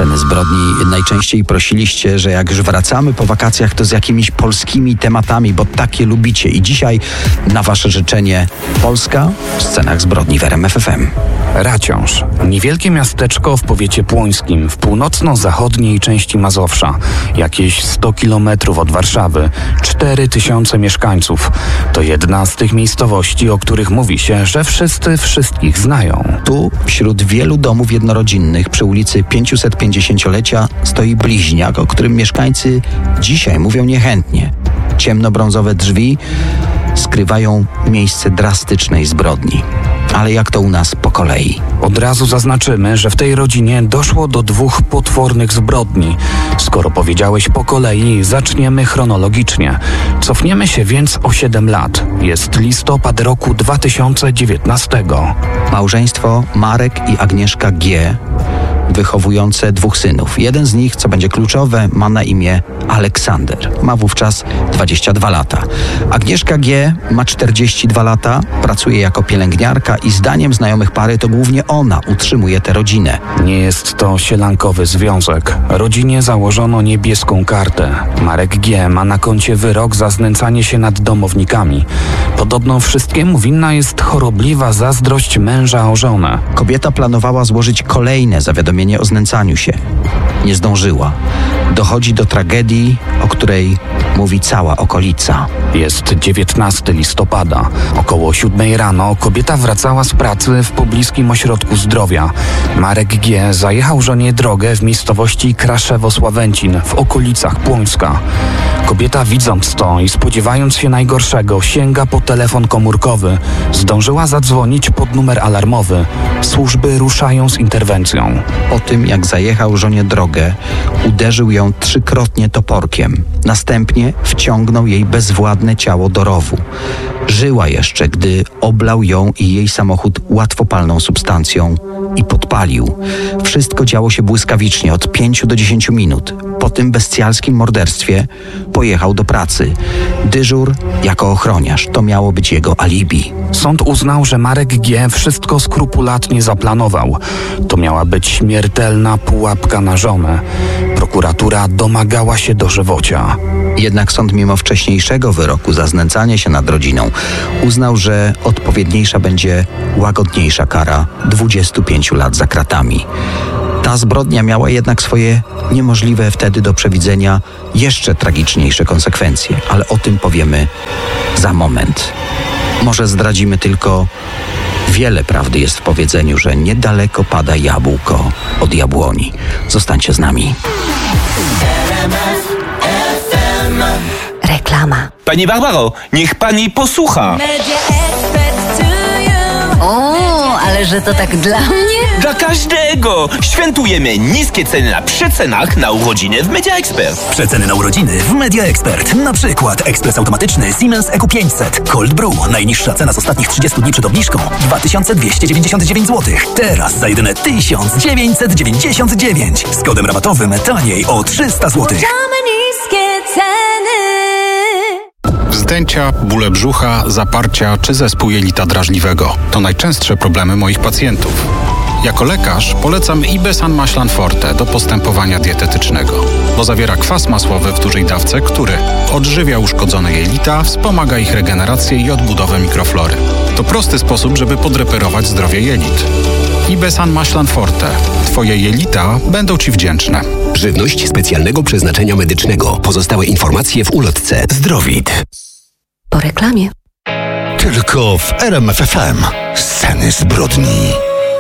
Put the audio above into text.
Sceny zbrodni najczęściej prosiliście, że jak już wracamy po wakacjach, to z jakimiś polskimi tematami, bo takie lubicie. I dzisiaj na wasze życzenie Polska w scenach zbrodni w RMF FM. Raciąż. Niewielkie miasteczko w powiecie płońskim, w północno-zachodniej części Mazowsza. Jakieś 100 kilometrów od Warszawy. 4000 mieszkańców. To jedna z tych miejscowości, o których mówi się, że wszyscy wszystkich znają. Tu, wśród wielu domów jednorodzinnych przy ulicy 550-lecia stoi bliźniak, o którym mieszkańcy dzisiaj mówią niechętnie. Ciemnobrązowe drzwi skrywają miejsce drastycznej zbrodni. Ale jak to u nas po kolei? Od razu zaznaczymy, że w tej rodzinie doszło do 2 potwornych zbrodni. Skoro powiedziałeś po kolei, zaczniemy chronologicznie. Cofniemy się więc o 7 lat. Jest listopad roku 2019. Małżeństwo Marek i Agnieszka G., wychowujące 2 synów. Jeden z nich, co będzie kluczowe, ma na imię Aleksander. Ma wówczas 22 lata. Agnieszka G. ma 42 lata, pracuje jako pielęgniarka i zdaniem znajomych pary to głównie ona utrzymuje tę rodzinę. Nie jest to sielankowy związek. Rodzinie założono niebieską kartę. Marek G. ma na koncie wyrok za znęcanie się nad domownikami. Podobno wszystkiemu winna jest chorobliwa zazdrość męża o żonę. Kobieta planowała złożyć kolejne zawiadomienie o znęcaniu się. Nie zdążyła. Dochodzi do tragedii, o której mówi cała okolica. Jest 19 listopada. Około 7 rano kobieta wracała z pracy w pobliskim ośrodku zdrowia. Marek G. zajechał żonie drogę w miejscowości Kraszewo-Sławęcin w okolicach Płońska. Kobieta, widząc to i spodziewając się najgorszego, sięga po telefon komórkowy. Zdążyła zadzwonić pod numer alarmowy. Służby ruszają z interwencją. Po tym, jak zajechał żonie drogę, uderzył ją 3-krotnie toporkiem. Następnie wciągnął jej bezwładne ciało do rowu. Żyła jeszcze, gdy oblał ją i jej samochód łatwopalną substancją i podpalił. Wszystko działo się błyskawicznie, od 5 do 10 minut. Po tym bestialskim morderstwie pojechał do pracy. Dyżur jako ochroniarz. To miało być jego alibi. Sąd uznał, że Marek G. wszystko skrupulatnie zaplanował. To miała być śmiertelna pułapka na żonę. Prokuratura domagała się dożywocia. Jednak sąd mimo wcześniejszego wyroku za znęcanie się nad rodziną uznał, że odpowiedniejsza będzie łagodniejsza kara 25 lat za kratami. Ta zbrodnia miała jednak swoje niemożliwe wtedy do przewidzenia jeszcze tragiczniejsze konsekwencje, ale o tym powiemy za moment. Może zdradzimy tylko, wiele prawdy jest w powiedzeniu, że niedaleko pada jabłko od jabłoni. Zostańcie z nami. Reklama. Pani Barbaro, niech pani posłucha. O, ale że to tak dla mnie? Dla każdego! Świętujemy niskie ceny na przecenach na urodziny w Media Expert. Przeceny na urodziny w Media Expert. Na przykład ekspres automatyczny Siemens EQ500 Cold Brew. Najniższa cena z ostatnich 30 dni przed obniżką 2299 zł. Teraz za jedyne 1999. Z kodem rabatowym taniej o 300 zł. niskie ceny. Wzdęcia, bóle brzucha, zaparcia czy zespół jelita drażliwego to najczęstsze problemy moich pacjentów. Jako lekarz polecam Ibesan Maślan Forte do postępowania dietetycznego, bo zawiera kwas masłowy w dużej dawce, który odżywia uszkodzone jelita, wspomaga ich regenerację i odbudowę mikroflory. To prosty sposób, żeby podreperować zdrowie jelit. Ibesan Maślan Forte. Twoje jelita będą Ci wdzięczne. Żywność specjalnego przeznaczenia medycznego. Pozostałe informacje w ulotce Zdrowit. Po reklamie. Tylko w RMF FM. Sceny zbrodni.